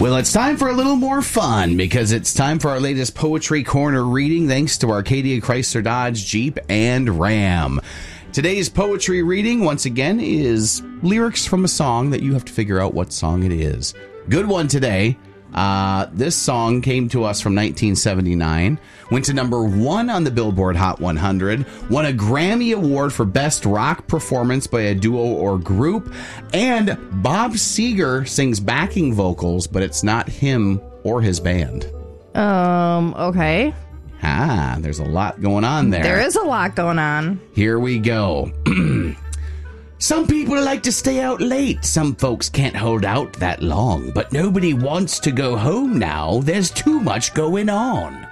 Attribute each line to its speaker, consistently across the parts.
Speaker 1: Well, it's time for a little more fun because it's time for our latest Poetry Corner reading thanks to Arcadia Chrysler Dodge Jeep and Ram. Today's poetry reading, once again, is lyrics from a song that you have to figure out what song it is. Good one today. This song came to us from 1979, went to number 1 on the Billboard Hot 100, won a Grammy Award for Best Rock Performance by a Duo or Group, and Bob Seger sings backing vocals, but it's not him or his band.
Speaker 2: Okay.
Speaker 1: There's a lot going on there.
Speaker 2: There is a lot going on.
Speaker 1: Here we go. Some people like to stay out late. Some folks can't hold out that long. But nobody wants to go home now. There's too much going on.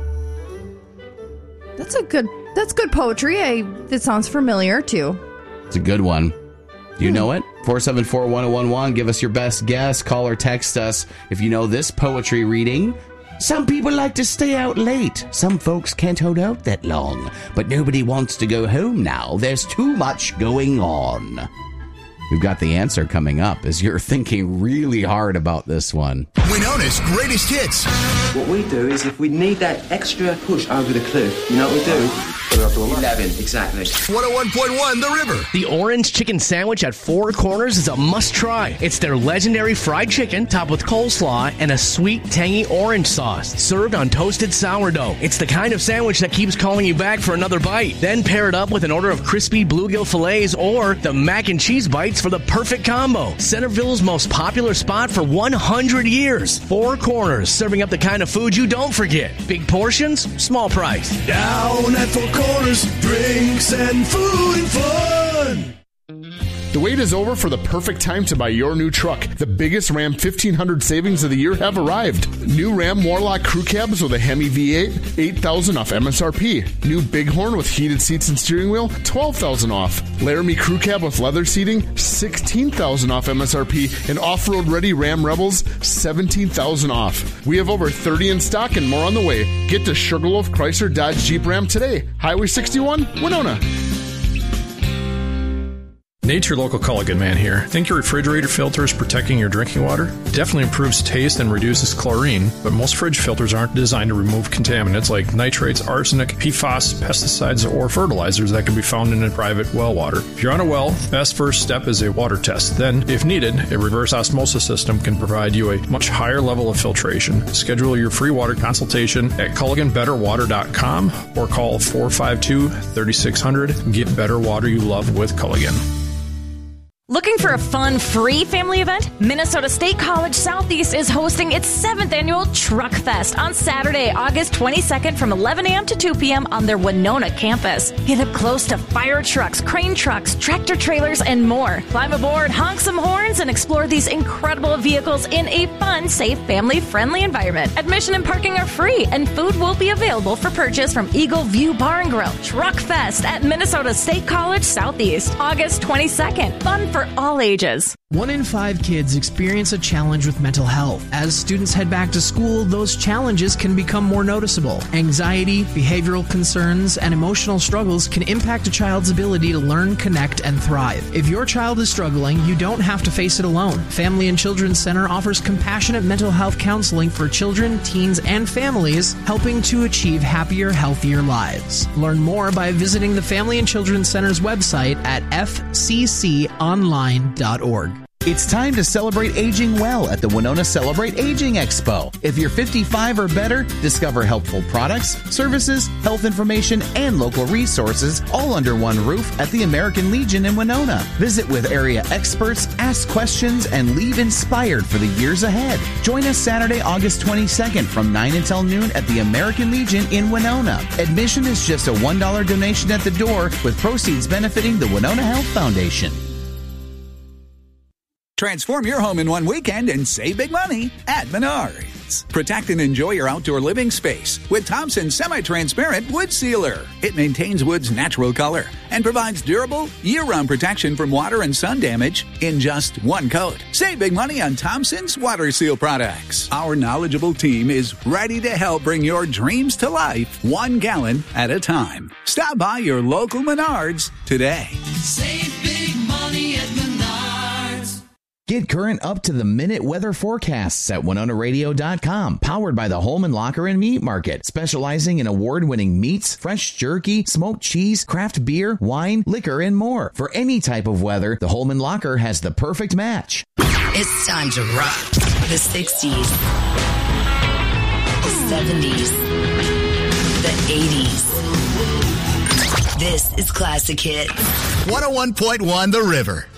Speaker 2: That's good poetry. It sounds familiar, too.
Speaker 1: It's a good one. Do you know it? 474-1011. Give us your best guess. Call or text us if you know this poetry reading. Some people like to stay out late. Some folks can't hold out that long. But nobody wants to go home now. There's too much going on. We've got the answer coming up as you're thinking really hard about this one.
Speaker 3: Winona's greatest hits.
Speaker 4: What we do is if we need that extra push over the cliff, you know what we do? Put it up to 11, exactly.
Speaker 3: 101.1 The River.
Speaker 5: The orange chicken sandwich at Four Corners is a must-try. It's their legendary fried chicken topped with coleslaw and a sweet, tangy orange sauce, served on toasted sourdough. It's the kind of sandwich that keeps calling you back for another bite. Then pair it up with an order of crispy bluegill fillets or the mac and cheese bites for the perfect combo. Centerville's most popular spot for 100 years. Four Corners, serving up the kind of food you don't forget. Big portions, small price.
Speaker 3: Down at Four Corners, drinks and food and fun.
Speaker 6: The wait is over for the perfect time to buy your new truck. The biggest Ram 1500 savings of the year have arrived. New Ram Warlock crew cabs with a Hemi V8, $8,000 off MSRP. New Bighorn with heated seats and steering wheel, $12,000 off. Laramie crew cab with leather seating, $16,000 off MSRP. And off-road ready Ram Rebels, $17,000 off. We have over 30 in stock and more on the way. Get to Sugarloaf Chrysler Dodge Jeep Ram today. Highway 61, Winona.
Speaker 7: Nate's your local Culligan man here. Think your refrigerator filter is protecting your drinking water? Definitely improves taste and reduces chlorine, but most fridge filters aren't designed to remove contaminants like nitrates, arsenic, PFAS, pesticides, or fertilizers that can be found in private well water. If you're on a well, the best first step is a water test. Then, if needed, a reverse osmosis system can provide you a much higher level of filtration. Schedule your free water consultation at CulliganBetterWater.com or call 452-3600 and get better water you love with Culligan.
Speaker 8: Looking for a fun, free family event? Minnesota State College Southeast is hosting its 7th annual Truck Fest on Saturday, August 22nd from 11 a.m. to 2 p.m. on their Winona campus. Get up close to fire trucks, crane trucks, tractor trailers, and more. Climb aboard, honk some horns, and explore these incredible vehicles in a fun, safe, family-friendly environment. Admission and parking are free, and food will be available for purchase from Eagle View Bar and Grill. Truck Fest at Minnesota State College Southeast, August 22nd. Fun for all ages.
Speaker 9: 1 in 5 kids experience a challenge with mental health. As students head back to school, those challenges can become more noticeable. Anxiety, behavioral concerns, and emotional struggles can impact a child's ability to learn, connect, and thrive. If your child is struggling, you don't have to face it alone. Family and Children's Center offers compassionate mental health counseling for children, teens, and families, helping to achieve happier, healthier lives. Learn more by visiting the Family and Children's Center's website at fcconline.org.
Speaker 1: It's time to celebrate aging well at the Winona Celebrate Aging Expo. If you're 55 or better, discover helpful products, services, health information, and local resources all under one roof at the American Legion in Winona. Visit with area experts, ask questions, and leave inspired for the years ahead. Join us Saturday, August 22nd from 9 until noon at the American Legion in Winona. Admission is just a $1 donation at the door, with proceeds benefiting the Winona Health Foundation.
Speaker 10: Transform your home in one weekend and save big money at Menards. Protect and enjoy your outdoor living space with Thompson's semi-transparent wood sealer. It maintains wood's natural color and provides durable, year-round protection from water and sun damage in just one coat. Save big money on Thompson's water seal products. Our knowledgeable team is ready to help bring your dreams to life 1 gallon at a time. Stop by your local Menards today.
Speaker 11: Save big money at Menards.
Speaker 1: Get current up-to-the-minute weather forecasts at WinonaRadio.com. Powered by the Holman Locker and Meat Market, specializing in award-winning meats, fresh jerky, smoked cheese, craft beer, wine, liquor, and more. For any type of weather, the Holman Locker has the perfect match.
Speaker 11: It's time to rock the 60s, the 70s, the 80s. This is Classic Hit.
Speaker 3: 101.1 The River.